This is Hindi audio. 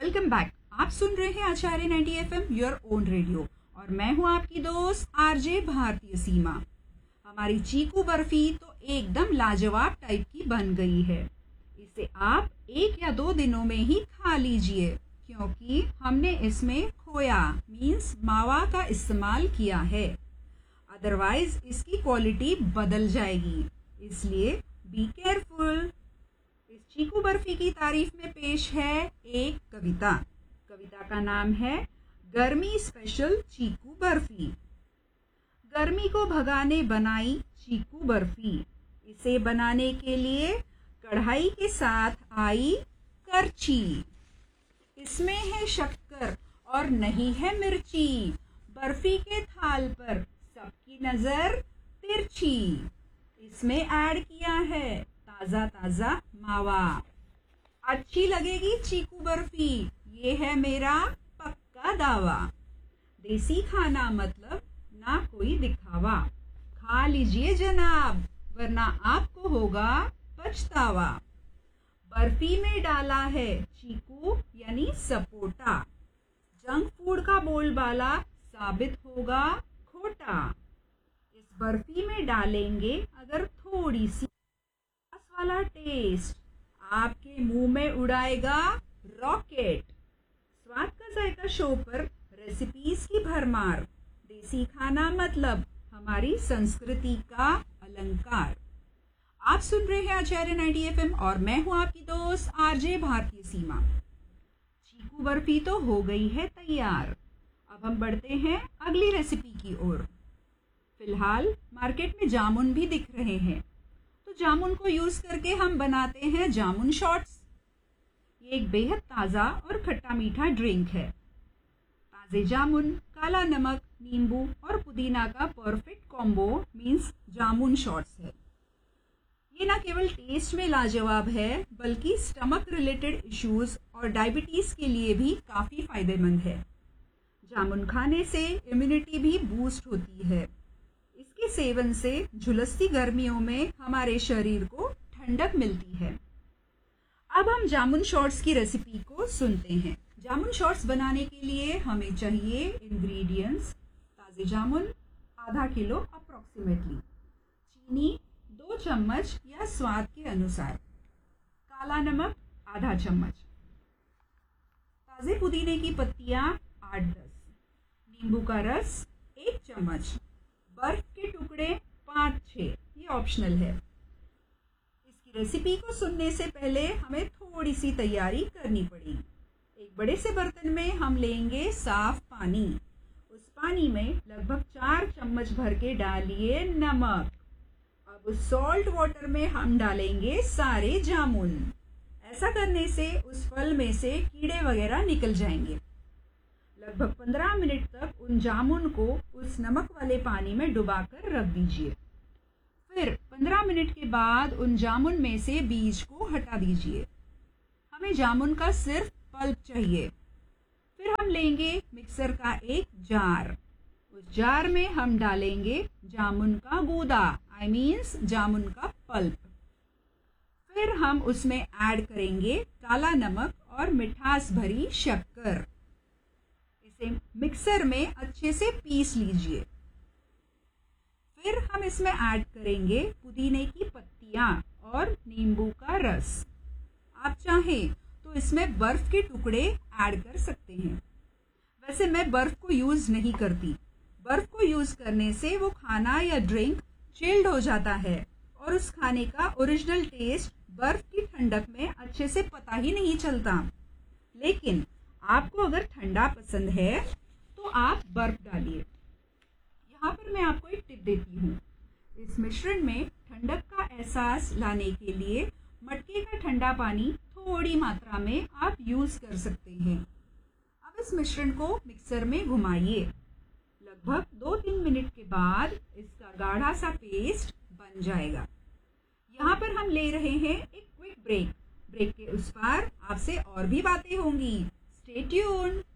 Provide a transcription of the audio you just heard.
Welcome back. आप सुन रहे हैं आचार्य 90 FM योर ओन रेडियो और मैं हूं आपकी दोस्त आरजे भारतीय सीमा। हमारी चीकू बर्फी तो एकदम लाजवाब टाइप की बन गई है। इसे आप 1 या 2 दिनों में ही खा लीजिए क्योंकि हमने इसमें खोया मीन्स मावा का इस्तेमाल किया है। अदरवाइज इसकी क्वालिटी बदल जाएगी, इसलिए बी केयरफुल। इस चीकू बर्फी की तारीफ में पेश है एक कविता। कविता का नाम है गर्मी स्पेशल चीकू बर्फी। गर्मी को भगाने बनाई चीकू बर्फी। इसे बनाने के लिए कढ़ाई के साथ आई करछी। इसमें है शक्कर और नहीं है मिर्ची। बर्फी के थाल पर सबकी नजर तिरछी। इसमें ऐड किया है ताजा ताजा मावा। अच्छी लगेगी चीकू बर्फी, ये है मेरा पक्का दावा। देसी खाना मतलब ना कोई दिखावा। खा लीजिए जनाब वरना आपको होगा पछतावा। बर्फी में डाला है चीकू यानी सपोटा। जंक फूड का बोलबाला साबित होगा खोटा। इस बर्फी में डालेंगे अगर थोड़ी सी वाला टेस्ट, आपके मुंह में उड़ाएगा रॉकेट। स्वाद का जायका शो पर रेसिपीज की भरमार। देसी खाना मतलब हमारी संस्कृति का अलंकार। आप सुन रहे हैं आचार्य 90 FM और मैं हूं आपकी दोस्त आरजे भारतीय सीमा। चीकू बर्फी तो हो गई है तैयार। अब हम बढ़ते हैं अगली रेसिपी की ओर। फिलहाल मार्केट में जामुन भी दिख रहे हैं, तो जामुन को यूज करके हम बनाते हैं जामुन शॉट्स। ये एक बेहद ताज़ा और खट्टा मीठा ड्रिंक है। ताज़े जामुन, काला नमक, नींबू और पुदीना का परफेक्ट कॉम्बो मीन्स जामुन शॉट्स है। ये ना केवल टेस्ट में लाजवाब है बल्कि स्टमक रिलेटेड इश्यूज और डायबिटीज के लिए भी काफ़ी फायदेमंद है। जामुन खाने से इम्यूनिटी भी बूस्ट होती है। इसके सेवन से झुलसती गर्मियों में हमारे शरीर को ठंडक मिलती है। अब हम जामुन शॉट्स की रेसिपी को सुनते हैं। जामुन शॉट्स बनाने के लिए हमें चाहिए इंग्रेडिएंट्स: ताज़े जामुन आधा किलो अप्रॉक्सीमेटली, चीनी 2 चम्मच या स्वाद के अनुसार, काला नमक आधा चम्मच, ताज़े पुदीने की पत्तियां 8-10, नींबू का रस 1 चम्मच, बर्फ के टुकड़े 5-6, ये ऑप्शनल है। इसकी रेसिपी को सुनने से पहले हमें थोड़ी सी तैयारी करनी पड़ेगी। एक बड़े से बर्तन में हम लेंगे साफ पानी। उस पानी में लगभग 4 चम्मच भर के डालिए नमक। अब उस सॉल्ट वाटर में हम डालेंगे सारे जामुन। ऐसा करने से उस फल में से कीड़े वगैरह निकल जाएंगे। लगभग 15 मिनट तक उन जामुन को उस नमक वाले पानी में डुबाकर रख दीजिए। फिर 15 मिनट के बाद उन जामुन में से बीज को हटा दीजिए। हमें जामुन का सिर्फ पल्प चाहिए। फिर हम लेंगे मिक्सर का एक जार। उस जार में हम डालेंगे जामुन का गूदा, आई मीन्स जामुन का पल्प। फिर हम उसमें ऐड करेंगे काला नमक और मिठास भरी शक्कर। मिक्सर में अच्छे से पीस लीजिए। फिर हम इसमें ऐड करेंगे पुदीने की पत्तियां और नींबू का रस। आप चाहें तो इसमें बर्फ के टुकड़े ऐड कर सकते हैं। वैसे मैं बर्फ को यूज नहीं करती। बर्फ को यूज करने से वो खाना या ड्रिंक चिल्ड हो जाता है और उस खाने का ओरिजिनल टेस्ट बर्फ की ठंडक में अच्छे से पता ही नहीं चलता। लेकिन आपको अगर ठंडा पसंद है तो आप बर्फ डालिए। यहाँ पर मैं आपको एक टिप देती हूँ। इस मिश्रण में ठंडक का एहसास लाने के लिए मटके का ठंडा पानी थोड़ी मात्रा में आप यूज कर सकते हैं। अब इस मिश्रण को मिक्सर में घुमाइए। लगभग 2-3 मिनट के बाद इसका गाढ़ा सा पेस्ट बन जाएगा। यहाँ पर हम ले रहे हैं एक क्विक ब्रेक। ब्रेक के उस पार आपसे और भी बातें होंगी। Stay tuned.